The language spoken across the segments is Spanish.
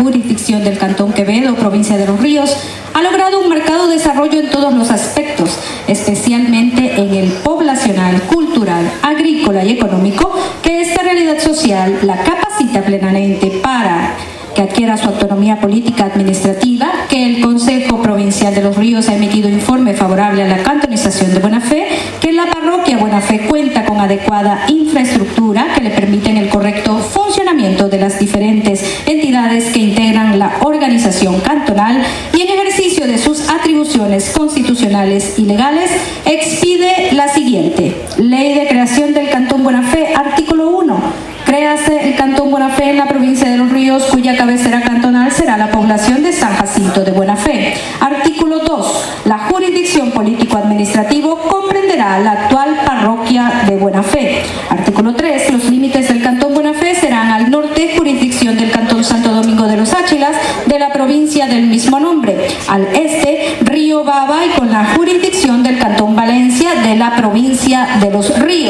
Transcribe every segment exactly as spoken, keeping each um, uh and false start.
jurisdicción del Cantón Quevedo, provincia de Los Ríos, ha logrado un marcado desarrollo en todos los aspectos, especialmente en el poblacional, cultural, agrícola y económico, que esta realidad social la capacita plenamente para que adquiera su autonomía política administrativa, que el Consejo Provincial de Los Ríos ha emitido informe favorable a la cantonización de Buena Fe, que la parroquia Buena Fe cuenta con adecuada infraestructura que le permiten el correcto funcionamiento de las diferentes entidades que integran la organización cantonal y en ejercicio de sus atribuciones constitucionales y legales expide la siguiente: Ley de creación del Cantón Buena Fe, artículo uno. Créase el Cantón Buena Fe en la provincia de Los Ríos, cuya cabecera cantonal será la población de San Jacinto de Buena Fe. Artículo dos. La jurisdicción político-administrativo comprenderá la actual parroquia de Buena Fe. Artículo tres. Los límites del Cantón Buena Fe serán al norte, jurisdicción del Cantón Santo Domingo de los Áchilas, de la provincia del mismo nombre. Al este, Río Baba, y con la jurisdicción del Cantón Valencia, de la provincia de Los Ríos.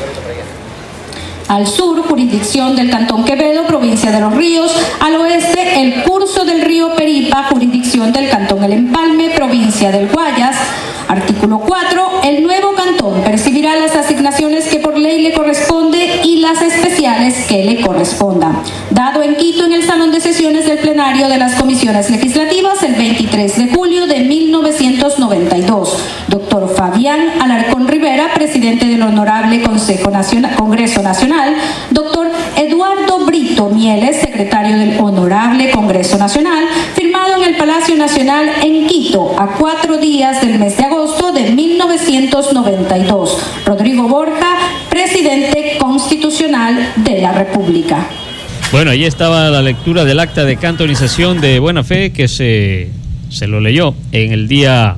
Al sur, jurisdicción del Cantón Quevedo, provincia de Los Ríos. Al oeste, el curso del río Peripa, jurisdicción del Cantón El Empalme, provincia del Guayas. Artículo cuatro. El nuevo cantón percibirá las asignaciones que por ley le corresponde y las especiales que le correspondan. Dado en Quito, en el Salón de Sesiones del Plenario de las Comisiones Legislativas, el veintitrés de julio de mil novecientos noventa y dos. Doctor Fabián Alarcón Rivera, presidente del Honorable Consejo Nacional, Congreso Nacional. Doctor Eduardo Brito Mieles, secretario del Honorable Congreso Nacional, firmado en el Palacio Nacional en Quito, a cuatro días del mes de agosto de mil novecientos noventa y dos. Rodrigo Borja, presidente constitucional de la República. Bueno, ahí estaba la lectura del acta de cantonización de Buena Fe, que se, se lo leyó en el día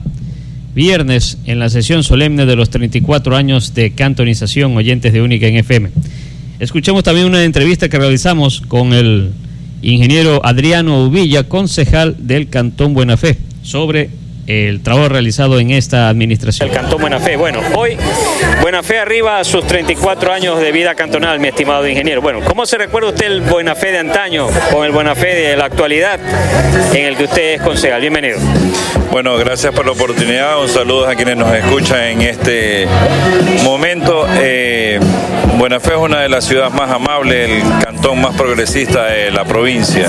viernes en la sesión solemne de los treinta y cuatro años de cantonización, oyentes de Única en F M. Escuchamos también una entrevista que realizamos con el ingeniero Adriano Uvilla, concejal del Cantón Buena Fe, sobre el trabajo realizado en esta administración. El Cantón Buena Fe. Bueno, hoy Buena Fe arriba a sus treinta y cuatro años de vida cantonal, mi estimado ingeniero. Bueno, ¿cómo se recuerda usted el Buena Fe de antaño con el Buena Fe de la actualidad en el que usted es concejal? Bienvenido. Bueno, gracias por la oportunidad. Un saludo a quienes nos escuchan en este momento. Eh, Buena Fe es una de las ciudades más amables, el cantón más progresista de la provincia.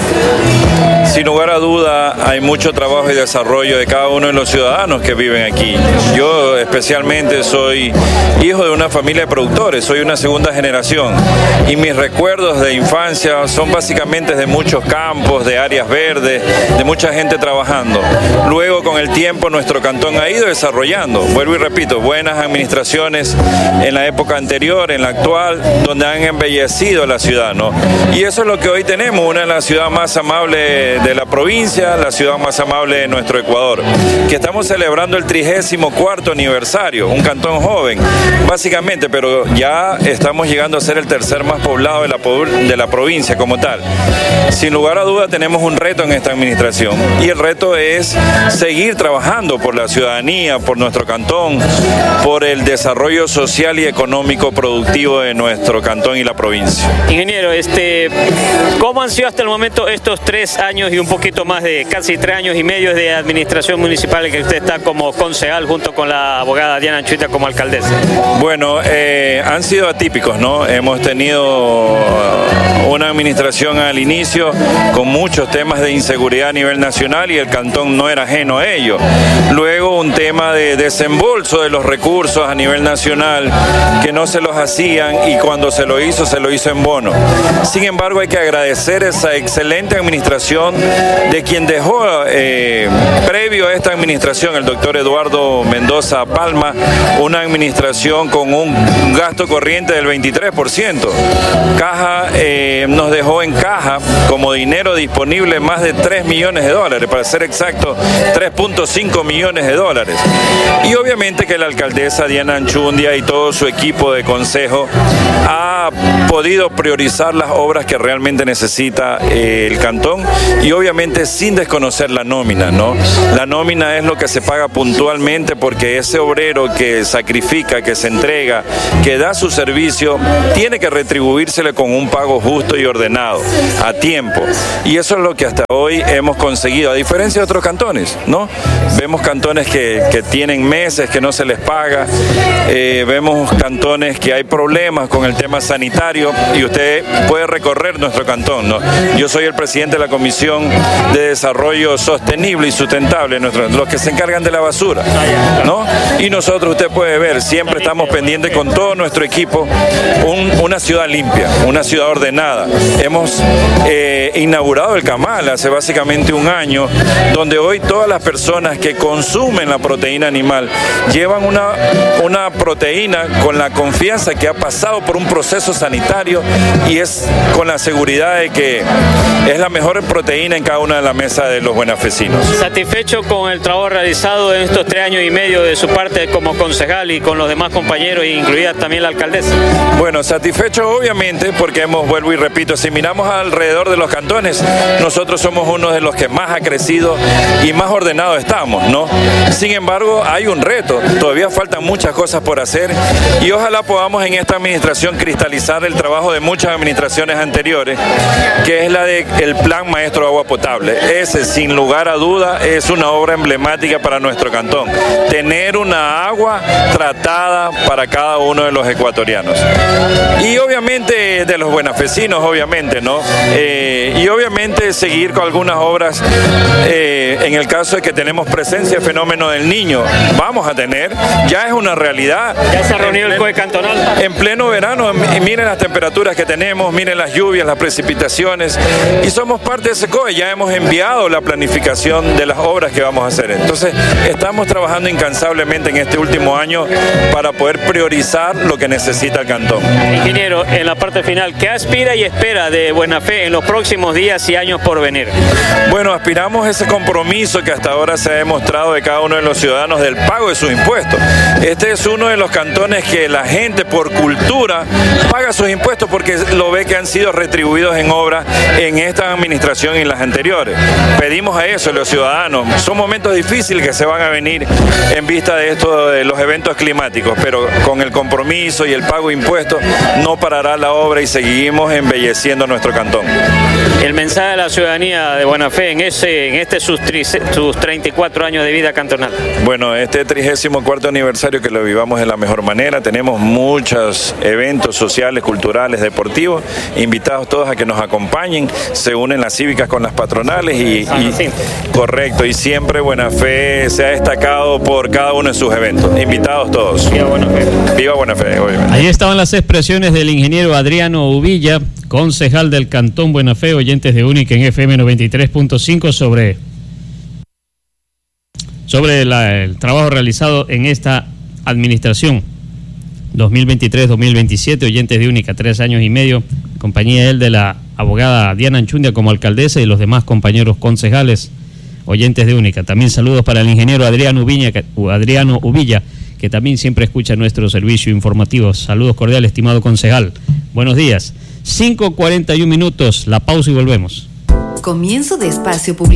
Sin lugar a duda, hay mucho trabajo y desarrollo de cada uno de los ciudadanos que viven aquí. Yo especialmente soy hijo de una familia de productores, soy una segunda generación y mis recuerdos de infancia son básicamente de muchos campos, de áreas verdes, de mucha gente trabajando. Luego, con el tiempo, nuestro cantón ha ido desarrollando, vuelvo y repito, buenas administraciones en la época anterior, en la actual, donde han embellecido la ciudad, ¿no? Y eso es lo que hoy tenemos, una de las ciudades más amables de la provincia, la ciudad más amable de nuestro Ecuador, que estamos celebrando el trigésimo cuarto aniversario, un cantón joven, básicamente, pero ya estamos llegando a ser el tercer más poblado de la, de la provincia como tal. Sin lugar a duda tenemos un reto en esta administración y el reto es seguir trabajando por la ciudadanía, por nuestro cantón, por el desarrollo social y económico productivo de nuestro cantón y la provincia. Ingeniero, este, ¿cómo han sido hasta el momento estos tres años y un poquito más de casi tres años y medio de administración municipal en que usted está como concejal junto con la abogada Diana Anchuita como alcaldesa? Bueno, eh, han sido atípicos, ¿no? Hemos tenido una administración al inicio con muchos temas de inseguridad a nivel nacional y el cantón no era ajeno a ello. Luego un tema de desembolso de los recursos a nivel nacional que no se los hacían y cuando se lo hizo, se lo hizo en bono. Sin embargo, hay que agradecer esa excelente administración de quien dejó eh, previo a esta administración, el doctor Eduardo Mendoza Palma, una administración con un gasto corriente del veintitrés por ciento. Caja eh, nos dejó en caja como dinero disponible más de tres millones de dólares, para ser exacto, tres punto cinco millones de dólares. Y obviamente que la alcaldesa Diana Anchundia y todo su equipo de consejo ha podido priorizar las obras que realmente necesita eh, el cantón y obviamente sin desconocer la nómina, ¿no? La nómina es lo que se paga puntualmente porque ese obrero que sacrifica, que se entrega, que da su servicio, tiene que retribuírsele con un pago justo y ordenado, a tiempo. Y eso es lo que hasta hoy hemos conseguido, a diferencia de otros cantones, ¿no? Vemos cantones que, que tienen meses que no se les paga, eh, vemos cantones que hay problemas con el tema sanitario y usted puede recorrer nuestro cantón, ¿no? Yo soy el presidente de la Comisión de Desarrollo Sostenible y Sustentable, nuestro, los que se encargan de la basura, ¿no? Y nosotros, usted puede ver, siempre estamos pendientes con todo nuestro equipo, un, una ciudad limpia, una ciudad ordenada. Hemos eh, inaugurado el Camal hace básicamente un año, donde hoy todas las personas que consumen la proteína animal llevan una, una proteína con la confianza que ha pasado por un proceso sanitario y es con la seguridad de que es la mejor proteína en cada una de las mesas de los buenafesinos. ¿Satisfecho con el trabajo realizado en estos tres años y medio de su parte como concejal y con los demás compañeros, incluida también la alcaldesa? Bueno, satisfecho obviamente porque hemos, vuelvo y repito, si miramos alrededor de los cantones, nosotros somos uno de los que más ha crecido y más ordenados estamos, ¿no? Sin embargo, hay un reto, todavía faltan muchas cosas por hacer y ojalá podamos en esta administración cristalizar el trabajo de muchas administraciones anteriores, que es la del Plan Maestro de Agua Potable. Ese, sin lugar a duda, es una obra emblemática para nuestro cantón. Tener una agua tratada para cada uno de los ecuatorianos. Y obviamente de los buenafesinos, obviamente, ¿no? Eh, y obviamente seguir con algunas obras, eh, en el caso de que tenemos presencia, el fenómeno del niño, vamos a tener, ya es una realidad. ¿Ya se ha reunido el C O E cantonal? En pleno verano, y miren las temperaturas que tenemos, miren las lluvias, las precipitaciones, y somos parte de ese C O E, ya hemos enviado la planificación de las obras que vamos a hacer. Entonces, estamos trabajando incansablemente en este último año para poder priorizar lo que necesita el cantón. Ingeniero, en la parte final, ¿qué aspira y espera de Buenafé en los próximos días y años por venir? Bueno, aspiramos a ese compromiso que hasta ahora se ha demostrado de cada uno de los ciudadanos del pago de sus impuestos. Este es uno de los cantones que la gente por cultura paga sus impuestos porque lo ve que han sido retribuidos en obra en esta administración y en las anteriores. Pedimos a eso, los ciudadanos. Son momentos difíciles que se van a venir en vista de esto de los eventos climáticos, pero con el compromiso y el pago de impuestos no parará la obra y seguimos embelleciendo nuestro cantón. El mensaje de la ciudadanía de Buenafé en, ese, en este sus, sus treinta y cuatro años de vida cantonal. Bueno, este trigésimo cuarto aniversario que lo vivamos de la mejor manera, tenemos muchos eventos sociales, culturales, deportivos, invitados todos a que nos acompañen, se unen las cívicas con las patronales y, y sí. Correcto, y siempre Buenafé se ha destacado por cada uno de sus eventos, invitados todos. Viva Buenafé. Viva Buenafé, obviamente. Ahí estaban las expresiones del ingeniero Adriano Uvilla, concejal del Cantón Buenafé, oyentes de Única en F M noventa y tres punto cinco sobre, sobre la, el trabajo realizado en esta administración dos mil veintitrés dos mil veintisiete, oyentes de Única, tres años y medio, compañía él de la abogada Diana Anchundia como alcaldesa y los demás compañeros concejales, oyentes de Única. También saludos para el ingeniero Adriano Uvilla, Adriano Uvilla, que también siempre escucha nuestro servicio informativo. Saludos cordiales, estimado concejal. Buenos días. cinco cuarenta y un minutos, la pausa y volvemos. Comienzo de espacio publicitario.